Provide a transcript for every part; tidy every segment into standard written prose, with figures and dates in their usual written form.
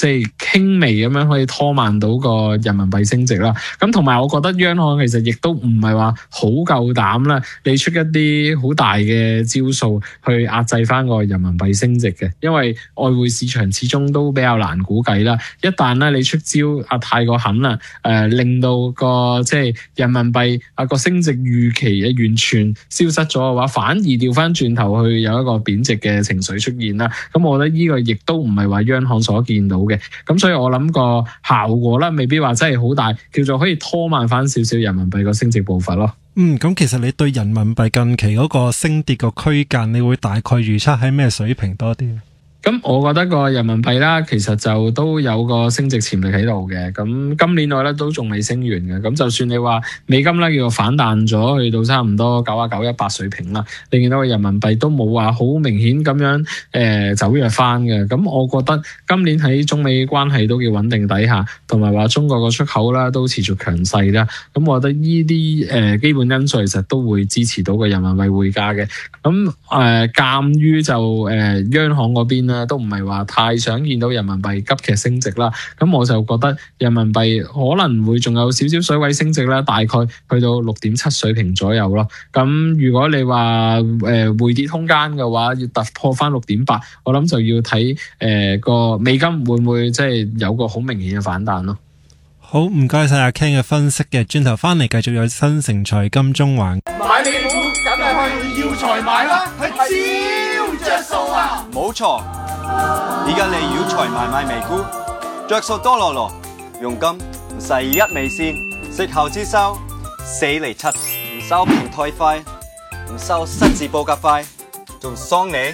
即係輕微咁樣可以拖慢到個人民幣升值啦。咁同埋我覺得央行其實亦都唔係話好夠膽啦，你出一啲好大嘅招數去壓制翻個人民幣升值嘅，因為外匯市場始終都比較難估計啦。一旦咧你出招太過狠啦，令到個即係人民幣個升值預期完全消失咗嘅話，反而調翻轉頭去有一個貶值嘅情緒出現啦。咁我覺得呢個亦都唔係話央行所見到嘅。咁所以我諗個效果啦，未必話真係好大，叫做可以拖慢翻少少人民幣個升值步伐咯。 咁其實你對人民幣近期嗰個升跌個區間，你會大概預測喺咩水平多啲？ 咁我覺得個人民幣啦，其實就都有個升值潛力喺度嘅。咁今年內咧都仲未升完嘅。咁就算你話美金咧叫做反彈咗，去到差唔多99、100水平啦，你見到個人民幣都冇話好明顯咁樣走弱翻嘅。咁我覺得今年喺中美關係都叫穩定底下，同埋話中國個出口啦都持續強勢啦。咁我覺得呢啲基本因素其實都會支持到個人民幣匯價嘅。咁鑑於就央行嗰邊都唔係話太想見到人民幣急劇升值啦，咁我就覺得人民幣可能會仲有少少水位升值啦，大概去到6.7水平左右咯。咁如果你話回跌空間嘅話，要突破翻6.8，我諗就要睇個美金會唔會即係有個好明顯嘅反彈咯。 好，唔該晒阿 Ken 嘅分析嘅，轉頭翻嚟繼續有新城財金中環。 買美股梗係去耀才買啦，係超着數啊！ 冇錯。而家嚟耀才買美股，着數多羅羅，佣金唔使1美仙，息後之收4厘7，唔收平台費，唔收失字報價費，仲送你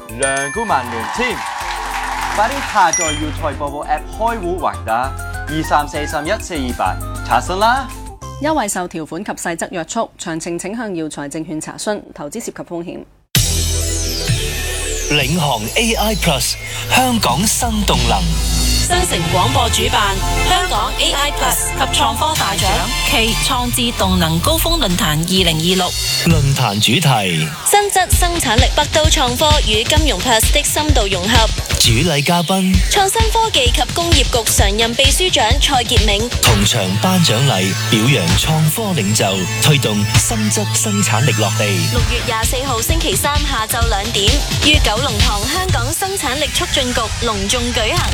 2股萬聯添。快啲下載耀才播報 App 開戶還打23431428查詢啦。 優惠受條款及細則約束，詳情請向耀才證券查詢。投資涉及風險。 領航 AI Plus 香港新動能， 新城廣播主辦香港 AI Plus 及創科大獎暨創智動能高峰論壇2026。 論壇主題： 新質生產力北都創科與金融 Plus 的深度融合。 主禮嘉賓： 創新科技及工業局常任秘書長蔡傑銘。 同場頒獎禮表揚創科領袖，推動新質生產力落地。 6月24號星期三下晝2點，於九龍塘香港生產力促進局隆重舉行。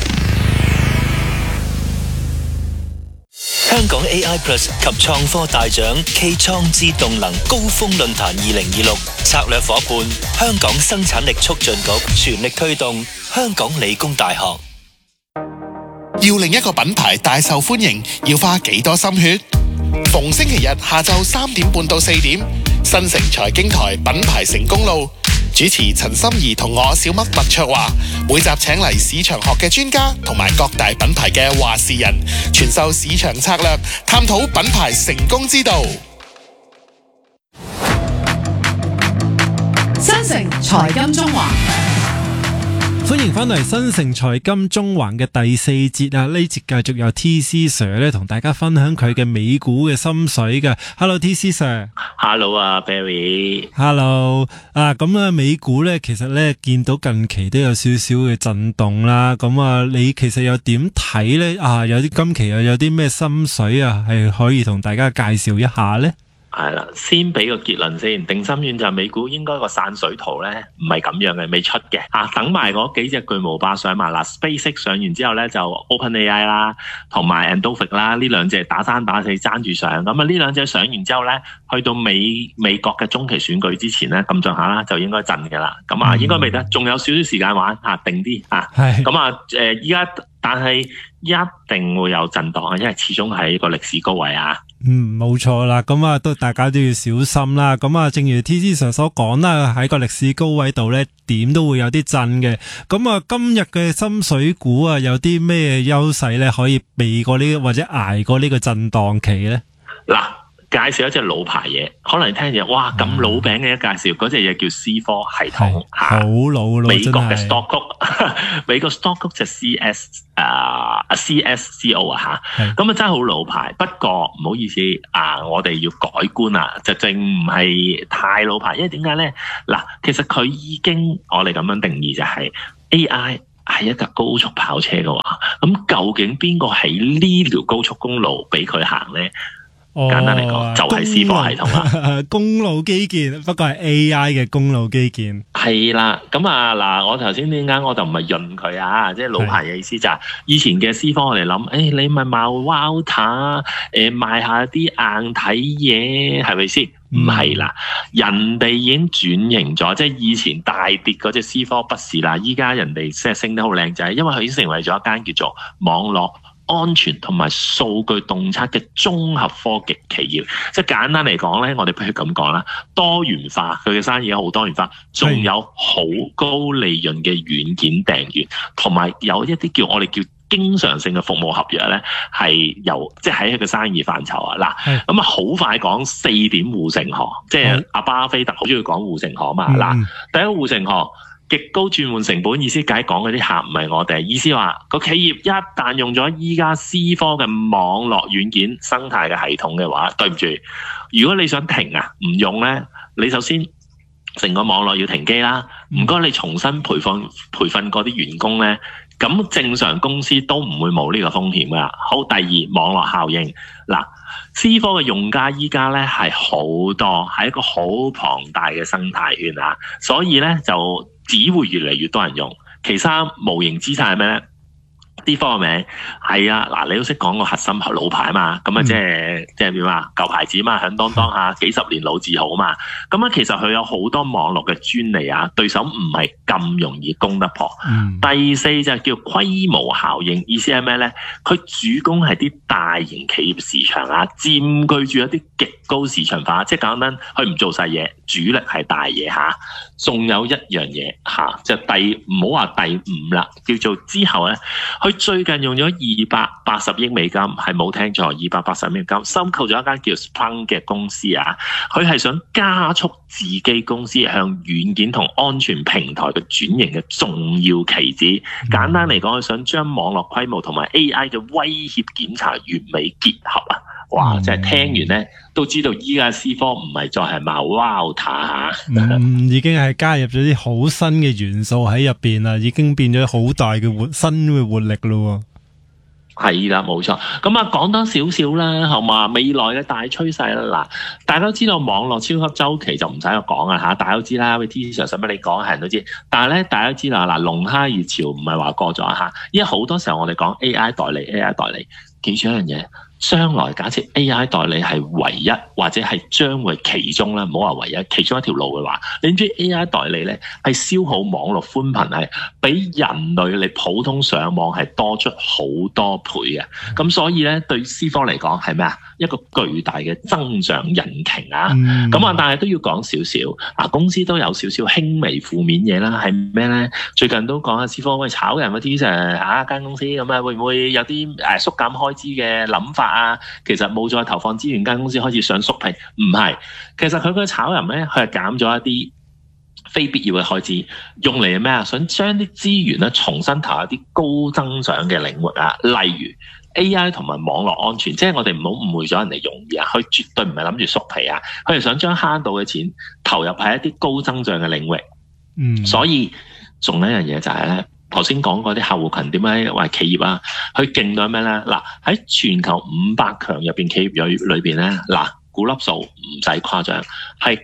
香港 AI Plus 及創科大獎暨創智動能高峰論壇2026策略夥伴香港生產力促進局全力推動香港理工大學。 要令一個品牌大受歡迎，要花幾多心血？逢星期日下晝3點半到4點，新城財經台品牌成功路，主持陳心怡同我小麥麥卓華，每集請嚟市場學嘅專家同埋各大品牌嘅話事人，傳授市場策略，探討品牌成功之道。 新城財金中環， 歡迎翻嚟新城財金中環嘅第4節啊！呢節繼續有 TC Sir 咧同大家分享佢嘅美股嘅心水嘅。Hello TC Sir。Hello 啊 Barry。Hello。 咁啊美股咧其實咧見到近期都有少少嘅震動啦。咁啊你其實又點睇咧？有啲今期又有啲咩心水啊？係可以同大家介紹一下咧？ 係啦，先俾個結論先。定心丸就係美股應該個散水圖咧，唔係咁樣嘅，未出嘅。等埋嗰幾隻巨無霸上埋啦 ，SpaceX 上完之後咧就 OpenAI 啦，同埋 Anthropic 啦，呢兩隻打生打死爭住上。咁啊呢兩隻上完之後咧，去到美國嘅中期選舉之前咧，咁上下啦就應該震嘅啦。咁啊應該未得，仲有少少時間玩定啲係咁啊依家，但係一定會有震盪啊，因為始終係一個歷史高位啊。 冇錯啦，咁啊都大家都要小心啦。咁啊，正如 TC Sir 所講啦，喺個歷史高位度咧，點都會有啲震嘅。咁啊，今日嘅心水股啊，有啲咩優勢咧，可以避過呢或者捱過呢個震盪期咧？ 嗱。介紹一隻老牌嘢，可能你聽嘢，哇咁老餅嘅一介紹，嗰隻嘢叫 C4 系統， 好老咯， 美國嘅 stock 曲，美國 stock 曲就 CSCO 啊嚇，咁啊真係好老牌。不過唔好意思我哋要改觀啊，就正唔係太老牌，因為點解咧？嗱，其實佢已經我哋咁樣定義就係 AI 係一架高速跑車嘅話，咁究竟邊個喺呢條高速公路俾佢行咧？簡單嚟講，就係 C4 系統啦。 公路基建，不過係 AI 嘅公路基建。 係啦，咁啊嗱，我頭先點解我就唔係潤佢啊？即係老牌嘅意思就係以前嘅 C4 我哋諗，你咪賣 Router，賣下啲硬體嘢，係咪先？唔係啦，人哋已經轉型咗，即係以前大跌嗰隻 C4 不是啦，依家人哋即係升得好靚仔，因為佢已經成為咗一間叫做網絡安全同埋數據洞察嘅綜合科技企業。即係簡單嚟講咧，我哋不如咁講啦，多元化，佢嘅生意好多元化，仲有好高利潤嘅軟件訂閱，同埋有一啲我哋叫經常性嘅服務合約咧，係由即係喺一個生意範疇啊。嗱，咁啊好快講4點護城河，即係阿巴菲特好中意講護城河嘛。嗱，第一個護城河。極高轉換成本，意思解講嗰啲客唔係我哋，意思話個企業一旦用咗依家 C4 嘅網絡軟件生態嘅系統嘅話，對唔住，如果你想停啊唔用咧，你首先成個網絡要停機啦，唔該你重新培訓嗰啲員工咧，咁正常公司都唔會冇呢個風險噶。好，第二網絡效應，嗱 C4 嘅用家依家咧係好多，係一個好龐大嘅生態圈啊，所以咧就只會越嚟越多人用。其三，無形資產係咩咧？C4嘅名係啊，嗱你都識講個核心老牌嘛，咁啊即係點啊？舊牌子嘛，響當下幾十年老字號嘛，咁啊其實佢有好多網絡嘅專利啊，對手唔係咁容易攻得破。第四就係叫規模效應，意思係咩咧？佢主攻係啲大型企業市場啊，佔據住一啲極高市場化，即係簡單，佢唔做細嘢，主力係大嘢吓。仲有一樣嘢吓，就唔好話第五啦，叫做之後咧，佢最近用咗280億美金，係冇聽錯，280億美金收購咗一間叫 Splunk 嘅公司啊，佢係想加速自己公司向軟件同安全平台嘅轉型嘅重要棋子。簡單嚟講，佢想將網絡規模同埋 AI 嘅威脅檢查完美結合啊！哇！即係聽完咧，都知道依家 C4 唔係再係賣 Router 已經係加入咗啲好新嘅元素喺入邊啦，已經變咗好大嘅新嘅活力咯。 係啦，冇錯。咁啊，講多少少啦，係嘛？未來嘅大趨勢啦，嗱，大家都知道網絡超級週期就唔使我講啊嚇，大家都知啦。TC Sir 使乜你講，係人都知。但係咧，大家都知啦，嗱，龍蝦熱潮唔係話過咗嚇，因為好多時候我哋講 AI 代理，記住一樣嘢。將來假設 AI 代理係唯一或者係將會其中啦，唔好話唯一，其中一條路嘅話，你知 AI 代理咧係消耗網絡寬頻係比人類你普通上網係多出好多倍嘅，咁所以咧對 C4 嚟講係咩啊？一個巨大嘅增長引擎啊！咁啊，但係都要講少少，公司都有少少輕微負面嘢啦，係咩咧？最近都講下 C4 喂炒人嗰啲間公司咁啊，會唔會有啲縮減開支嘅諗法啊？其實冇再投放資源，間公司開始想縮皮，唔係，其實佢個炒人咧，佢係減咗一啲非必要嘅開支，用嚟咩啊？想將啲資源咧重新投入一啲高增長嘅領域啊，例如 AI 同埋網絡安全，即係我哋唔好誤會咗人哋容易啊，佢絕對唔係諗住縮皮啊，佢係想將慳到嘅錢投入喺一啲高增長嘅領域。所以仲有一樣嘢就係咧，頭先講嗰啲客戶群點解話企業啊，佢勁到咩咧？嗱，喺全球500強入邊企業裏邊咧，嗱，股粒數唔使誇張，係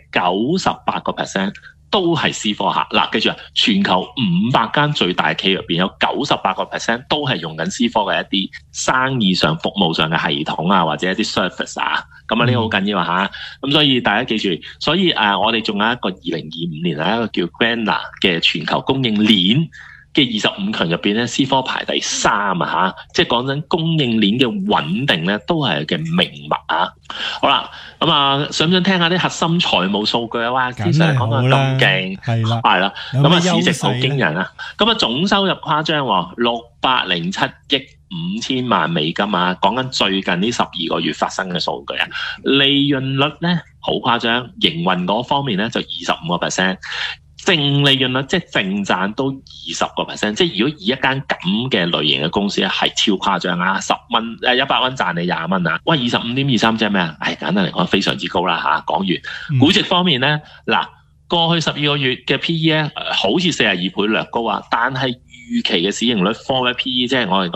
98%。都係 C4 客嗱，記住啊！全球500間最大企業入邊有98%都係用緊 C4 嘅一啲生意上、服務上嘅系統啊，或者一啲 service 啊，咁啊呢個好緊要啊嚇！咁所以大家記住，所以我哋仲有一個2025年一個叫 Gartner 嘅全球供應鏈嘅25強入邊咧 ，C4 排第3啊嚇！即係講緊供應鏈嘅穩定咧，都係嘅命脈啊！好啦，咁想唔想聽下啲核心財務數據啊？哇，其實講到咁勁，係啦，咁啊市值好驚人啊！咁啊總收入誇張喎，607億5千萬美金啊！講緊最近呢12個月發生嘅數據啊，利潤率咧好誇張，營運嗰方面咧就25%。淨利潤率即係淨賺都20%，即係如果以一間咁嘅類型嘅公司咧，係超誇張啊！100蚊賺你20蚊啊！喂，25.23即係咩啊？簡單嚟講，非常之高啦嚇。講完估值方面咧，嗱，過去12個月嘅 PE 咧，好似42倍略高啊，但係預期嘅市盈率 forward PE， 即係我哋講